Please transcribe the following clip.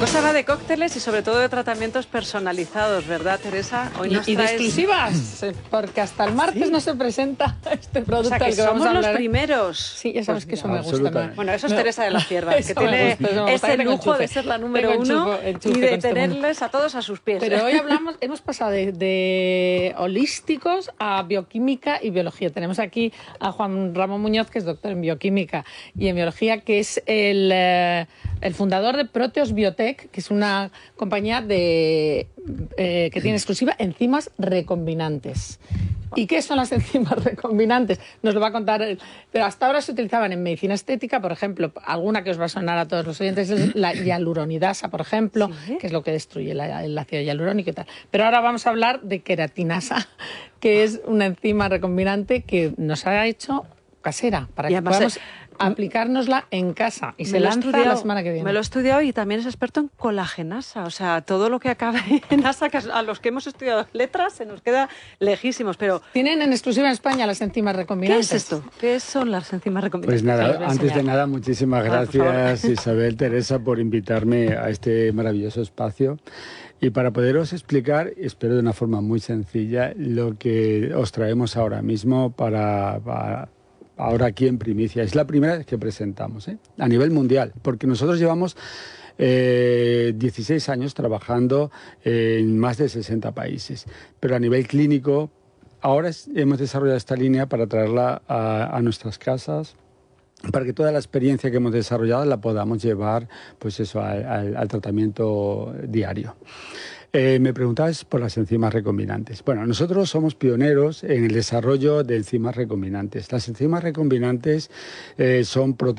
Pues habla de cócteles y sobre todo de tratamientos personalizados, ¿verdad, Teresa? Hoy nos y de traes... exclusivas, porque hasta el martes no se presenta este producto. O sea, que del que vamos somos a los hablar. primeros. Sí, ya sabes que eso me gusta. Absolutamente. Bueno, eso es Teresa de la Cierva, que tiene ese lujo de ser la número uno y de tenerles a todos a sus pies. Pero hoy hemos pasado de holísticos a bioquímica y biología. Tenemos aquí a Juan Ramón Muñoz, que es doctor en bioquímica y en biología, que es el fundador de Proteos Biotech, que es una compañía que tiene exclusiva enzimas recombinantes. ¿Y qué son las enzimas recombinantes? Nos lo va a contar. Pero hasta ahora se utilizaban en medicina estética, por ejemplo, alguna que os va a sonar a todos los oyentes es la hialuronidasa, por ejemplo, ¿sí? Que es lo que destruye el ácido hialurónico y tal. Pero ahora vamos a hablar de queratinasa, que es una enzima recombinante que nos ha hecho casera, para que podamos aplicárnosla en casa, y se lanza la semana que viene. Me lo he estudiado y también es experto en colagenasa, o sea, todo lo que acabe en asa, que a los que hemos estudiado letras se nos queda lejísimos, pero... Tienen en exclusiva en España las enzimas recombinantes. ¿Qué es esto? ¿Qué son las enzimas recombinantes? Pues nada, antes de nada, muchísimas gracias Isabel, Teresa, por invitarme a este maravilloso espacio. Y para poderos explicar, espero de una forma muy sencilla, lo que os traemos ahora mismo para ahora aquí en primicia. Es la primera vez que presentamos, a nivel mundial, porque nosotros llevamos 16 años trabajando en más de 60 países, pero a nivel clínico ahora hemos desarrollado esta línea para traerla a nuestras casas, para que toda la experiencia que hemos desarrollado la podamos llevar pues eso, al tratamiento diario. Me preguntabas por las enzimas recombinantes. Bueno, nosotros somos pioneros en el desarrollo de enzimas recombinantes. Las enzimas recombinantes son proteínas